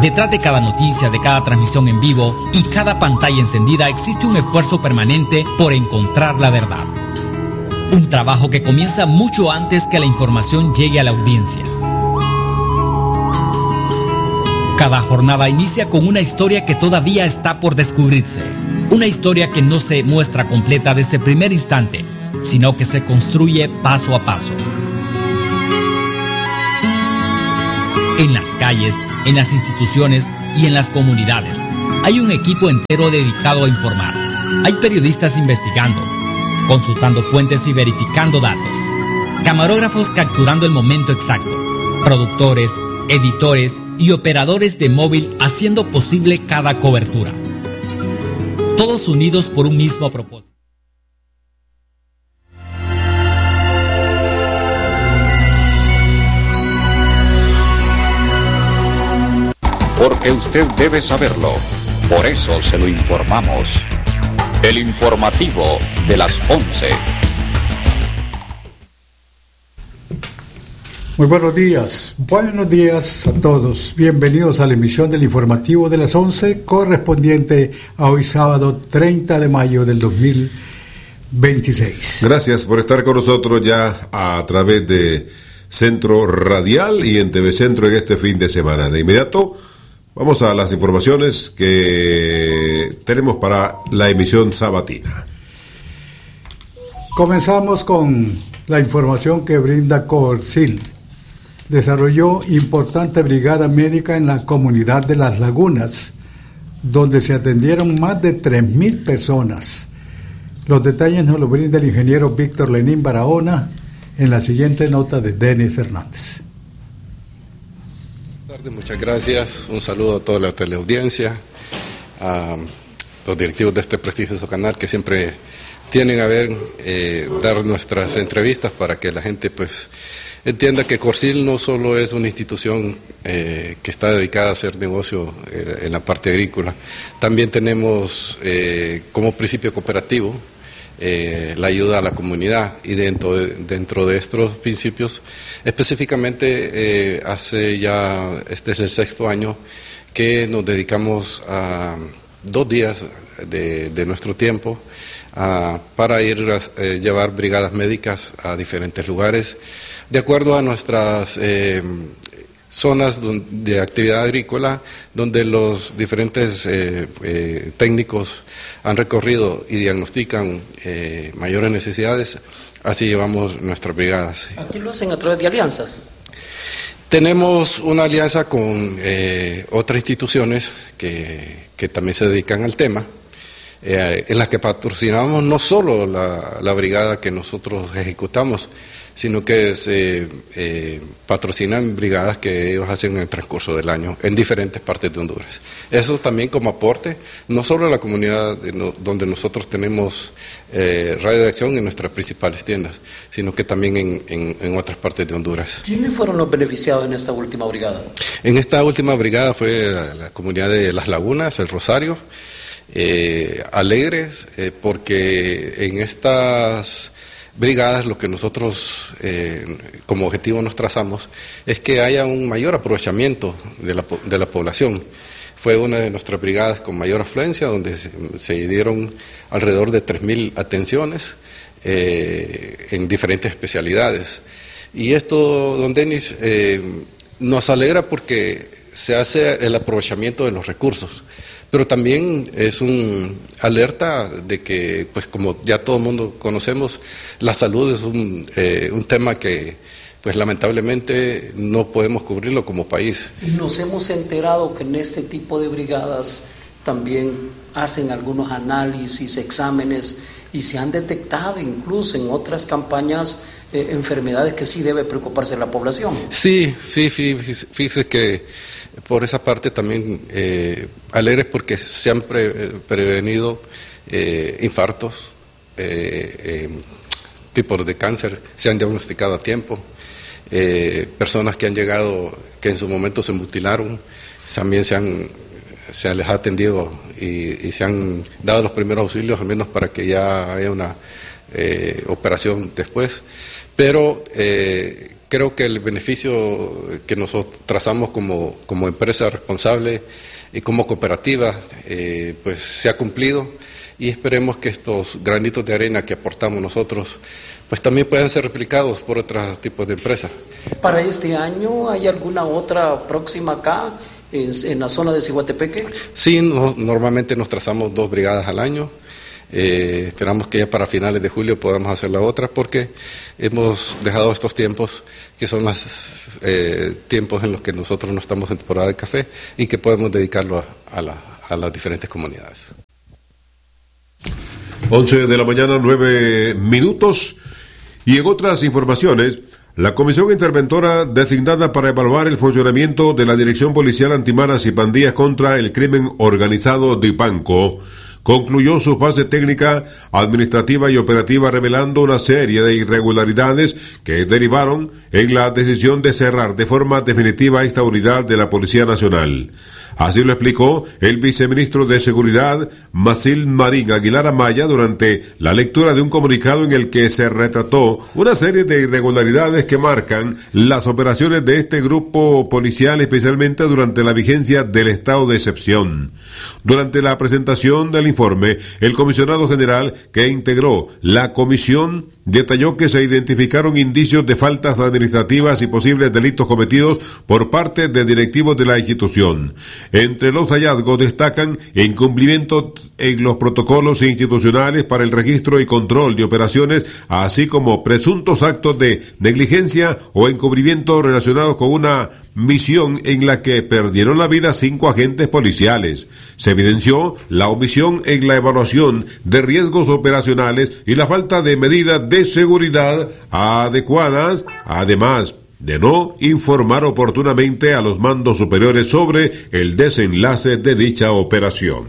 Detrás de cada noticia, de cada transmisión en vivo y cada pantalla encendida existe un esfuerzo permanente por encontrar la verdad. Un trabajo que comienza mucho antes que la información llegue a la audiencia. Cada jornada inicia con una historia que todavía está por descubrirse. Una historia que no se muestra completa desde el primer instante, sino que se construye paso a paso. En las calles, en las instituciones y en las comunidades, hay un equipo entero dedicado a informar. Hay periodistas investigando, consultando fuentes y verificando datos. Camarógrafos capturando el momento exacto. Productores, editores y operadores de móvil haciendo posible cada cobertura. Todos unidos por un mismo propósito. Porque usted debe saberlo. Por eso se lo informamos. El informativo de las 11. Muy buenos días a todos. Bienvenidos a la emisión del informativo de las 11, correspondiente a hoy sábado 30 de mayo del 2026. Gracias por estar con nosotros ya a través de Centro Radial y en TV Centro en este fin de semana. De inmediato vamos a las informaciones que tenemos para la emisión sabatina. Comenzamos con la información que brinda Corsil. Desarrolló importante brigada médica en la comunidad de Las Lagunas, donde se atendieron más de 3,000 personas. Los detalles nos los brinda el ingeniero Víctor Lenín Barahona en la siguiente nota de Denis Hernández. Muchas gracias, un saludo a toda la teleaudiencia, a los directivos de este prestigioso canal que siempre tienen a ver dar nuestras entrevistas para que la gente pues entienda que Corsil no solo es una institución que está dedicada a hacer negocio en la parte agrícola, también tenemos como principio cooperativo la ayuda a la comunidad, y dentro de estos principios específicamente hace ya, este es el 6º año que nos dedicamos a 2 días de nuestro tiempo para ir a llevar brigadas médicas a diferentes lugares de acuerdo a nuestras zonas de actividad agrícola, donde los diferentes técnicos han recorrido y diagnostican mayores necesidades. Así llevamos nuestras brigadas. ¿Aquí lo hacen a través de alianzas? Tenemos una alianza con otras instituciones que también se dedican al tema, en las que patrocinamos no solo la brigada que nosotros ejecutamos, sino que se patrocinan brigadas que ellos hacen en el transcurso del año en diferentes partes de Honduras. Eso también como aporte, no solo a la comunidad donde nosotros tenemos radio de acción en nuestras principales tiendas, sino que también en otras partes de Honduras. ¿Quiénes fueron los beneficiados en esta última brigada? En esta última brigada fue la comunidad de Las Lagunas, El Rosario, alegres, porque en estas brigadas lo que nosotros como objetivo nos trazamos es que haya un mayor aprovechamiento de la población. Fue una de nuestras brigadas con mayor afluencia, donde se dieron alrededor de 3,000 atenciones en diferentes especialidades. Y esto, don Denis, nos alegra porque se hace el aprovechamiento de los recursos, pero también es un alerta de que, pues como ya todo el mundo conocemos, la salud es un tema que, pues lamentablemente, no podemos cubrirlo como país. Nos hemos enterado que en este tipo de brigadas también hacen algunos análisis, exámenes, y se han detectado incluso en otras campañas enfermedades que sí debe preocuparse la población. Sí, fíjese que por esa parte también alegres porque se han prevenido infartos, tipos de cáncer, se han diagnosticado a tiempo, personas que han llegado, que en su momento se mutilaron, también se les ha atendido y se han dado los primeros auxilios, al menos para que ya haya una operación después, pero creo que el beneficio que nosotros trazamos como empresa responsable y como cooperativa pues se ha cumplido, y esperemos que estos granitos de arena que aportamos nosotros pues también puedan ser replicados por otros tipos de empresas. ¿Para este año hay alguna otra próxima acá en la zona de Ciguatepeque? Sí, normalmente nos trazamos 2 brigadas al año. Esperamos que ya para finales de julio podamos hacer la otra, porque hemos dejado estos tiempos que son los tiempos en los que nosotros no estamos en temporada de café y que podemos dedicarlo a las diferentes comunidades. 11 de la mañana, 9 minutos. Y en otras informaciones, la comisión interventora designada para evaluar el funcionamiento de la Dirección Policial Antimaras y Pandillas contra el Crimen Organizado DIPANCO concluyó su fase técnica, administrativa y operativa, revelando una serie de irregularidades que derivaron en la decisión de cerrar de forma definitiva esta unidad de la Policía Nacional. Así lo explicó el viceministro de Seguridad, Macil Marín Aguilar Amaya, durante la lectura de un comunicado en el que se retrató una serie de irregularidades que marcan las operaciones de este grupo policial, especialmente durante la vigencia del estado de excepción. Durante la presentación del informe, el comisionado general que integró la comisión detalló que se identificaron indicios de faltas administrativas y posibles delitos cometidos por parte de directivos de la institución. Entre los hallazgos destacan incumplimientos en los protocolos institucionales para el registro y control de operaciones, así como presuntos actos de negligencia o encubrimiento relacionados con una misión en la que perdieron la vida 5 agentes policiales. Se evidenció la omisión en la evaluación de riesgos operacionales y la falta de medidas de seguridad adecuadas, además de no informar oportunamente a los mandos superiores sobre el desenlace de dicha operación.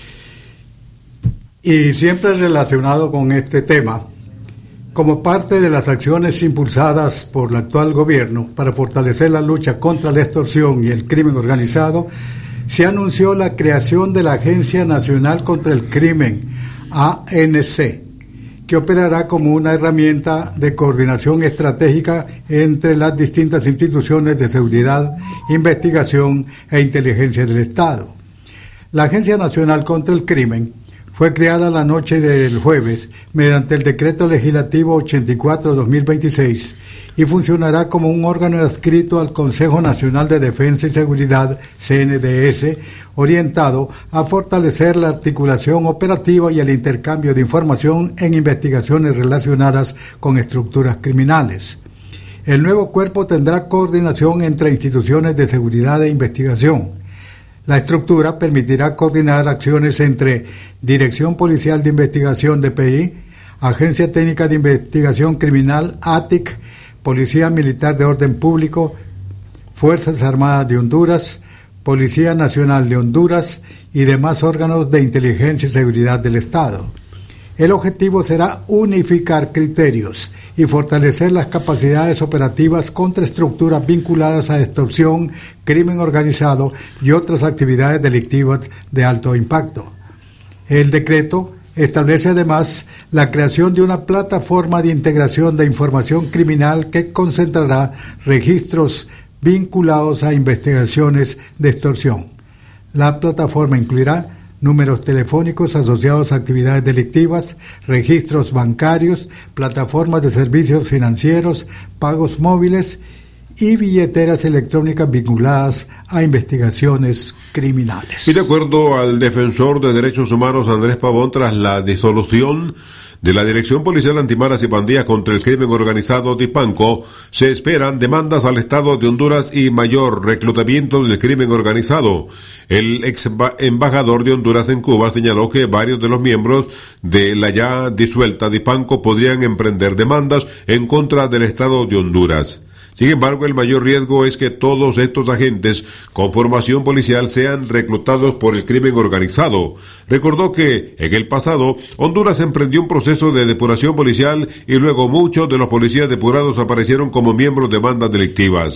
Y siempre relacionado con este tema, como parte de las acciones impulsadas por el actual gobierno para fortalecer la lucha contra la extorsión y el crimen organizado, se anunció la creación de la Agencia Nacional contra el Crimen, ANC, que operará como una herramienta de coordinación estratégica entre las distintas instituciones de seguridad, investigación e inteligencia del Estado. La Agencia Nacional contra el Crimen fue creada la noche del jueves mediante el Decreto Legislativo 84-2026 y funcionará como un órgano adscrito al Consejo Nacional de Defensa y Seguridad, CNDS, orientado a fortalecer la articulación operativa y el intercambio de información en investigaciones relacionadas con estructuras criminales. El nuevo cuerpo tendrá coordinación entre instituciones de seguridad e investigación. La estructura permitirá coordinar acciones entre Dirección Policial de Investigación DPI, Agencia Técnica de Investigación Criminal ATIC, Policía Militar de Orden Público, Fuerzas Armadas de Honduras, Policía Nacional de Honduras y demás órganos de inteligencia y seguridad del Estado. El objetivo será unificar criterios y fortalecer las capacidades operativas contra estructuras vinculadas a extorsión, crimen organizado y otras actividades delictivas de alto impacto. El decreto establece además la creación de una plataforma de integración de información criminal que concentrará registros vinculados a investigaciones de extorsión. La plataforma incluirá números telefónicos asociados a actividades delictivas, registros bancarios, plataformas de servicios financieros, pagos móviles y billeteras electrónicas vinculadas a investigaciones criminales. Y de acuerdo al defensor de derechos humanos Andrés Pavón, tras la disolución de la Dirección Policial Antimaras y Pandillas contra el Crimen Organizado DIPANCO, se esperan demandas al Estado de Honduras y mayor reclutamiento del crimen organizado. El ex embajador de Honduras en Cuba señaló que varios de los miembros de la ya disuelta DIPANCO podrían emprender demandas en contra del Estado de Honduras. Sin embargo, el mayor riesgo es que todos estos agentes con formación policial sean reclutados por el crimen organizado. Recordó que, en el pasado, Honduras emprendió un proceso de depuración policial y luego muchos de los policías depurados aparecieron como miembros de bandas delictivas.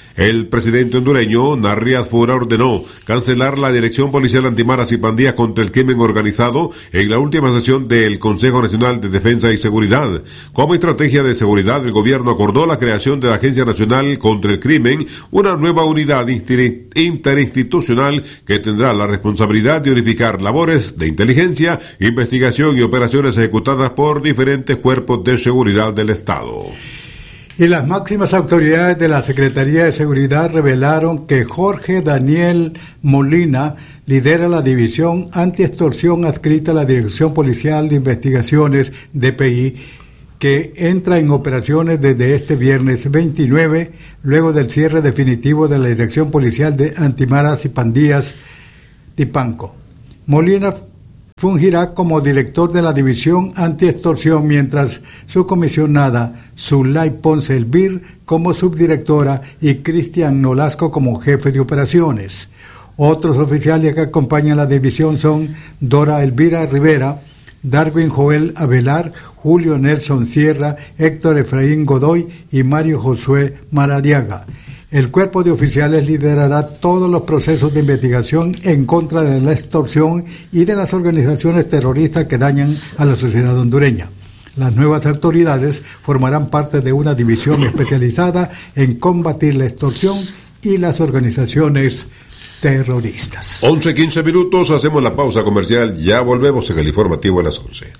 El presidente hondureño, Narriaz Fura, ordenó cancelar la Dirección Policial Antimaras y Pandillas contra el Crimen Organizado en la última sesión del Consejo Nacional de Defensa y Seguridad. Como estrategia de seguridad, el gobierno acordó la creación de la Agencia Nacional contra el Crimen, una nueva unidad interinstitucional que tendrá la responsabilidad de unificar labores de inteligencia, investigación y operaciones ejecutadas por diferentes cuerpos de seguridad del Estado. Y las máximas autoridades de la Secretaría de Seguridad revelaron que Jorge Daniel Molina lidera la división antiextorsión adscrita a la Dirección Policial de Investigaciones, DPI, que entra en operaciones desde este viernes 29, luego del cierre definitivo de la Dirección Policial de Antimaras y Pandillas, DIPANCO. Molina fungirá como director de la División Antiextorsión, mientras su comisionada Zulay Ponce Elvir como subdirectora y Cristian Nolasco como jefe de operaciones. Otros oficiales que acompañan la división son Dora Elvira Rivera, Darwin Joel Avelar, Julio Nelson Sierra, Héctor Efraín Godoy y Mario Josué Maradiaga. El cuerpo de oficiales liderará todos los procesos de investigación en contra de la extorsión y de las organizaciones terroristas que dañan a la sociedad hondureña. Las nuevas autoridades formarán parte de una división especializada en combatir la extorsión y las organizaciones terroristas. 11:15 minutos, hacemos la pausa comercial, ya volvemos en el informativo a las 11.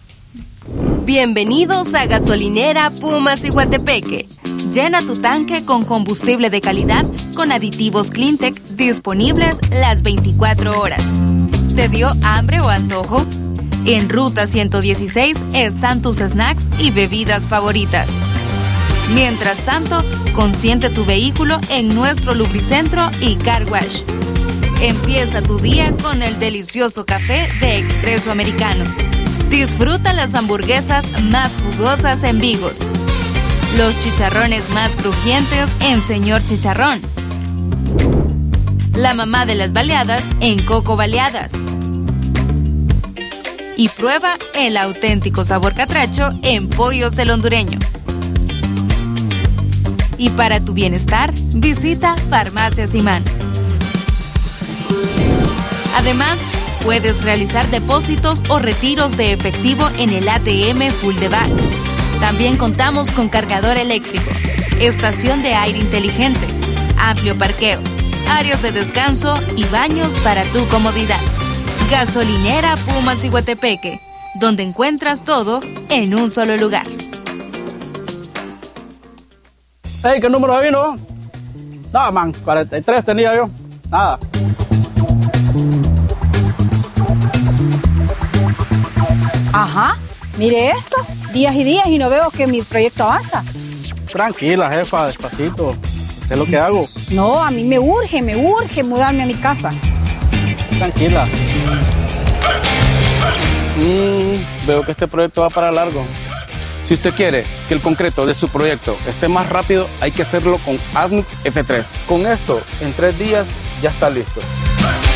Bienvenidos a Gasolinera Pumas Iguatepeque. Llena tu tanque con combustible de calidad con aditivos Cleantech disponibles las 24 horas. ¿Te dio hambre o antojo? En Ruta 116 están tus snacks y bebidas favoritas. Mientras tanto, consiente tu vehículo en nuestro lubricentro y car wash. Empieza tu día con el delicioso café de Expreso Americano. Disfruta las hamburguesas más jugosas en Vigos. Los chicharrones más crujientes en Señor Chicharrón. La mamá de las baleadas en Coco Baleadas. Y prueba el auténtico sabor catracho en Pollos del Hondureño. Y para tu bienestar, visita Farmacia Simán. Además, puedes realizar depósitos o retiros de efectivo en el ATM Full de Back. También contamos con cargador eléctrico, estación de aire inteligente, amplio parqueo, áreas de descanso y baños para tu comodidad. Gasolinera Pumas Iguatepeque, donde encuentras todo en un solo lugar. Hey, ¿qué número vino? No, man, 43 tenía yo. Nada. Ajá, mire esto, días y días y no veo que mi proyecto avanza. Tranquila, jefa, despacito. ¿Qué es lo que hago? No, a mí me urge mudarme a mi casa. Tranquila. Veo que este proyecto va para largo. Si usted quiere que el concreto de su proyecto esté más rápido, hay que hacerlo con ADMIC F3. Con esto, en 3 días ya está listo.